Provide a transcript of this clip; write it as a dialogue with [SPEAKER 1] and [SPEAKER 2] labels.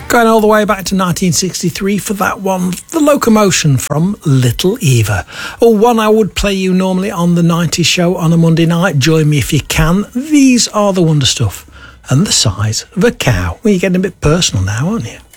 [SPEAKER 1] Going all the way back to 1963 for that one, The Locomotion from Little Eva. Or one I would play you normally on the 90s show on a Monday night. Join me if you can. These are the Wonder Stuff and The Size of a Cow. Well, you're getting a bit personal now, aren't you?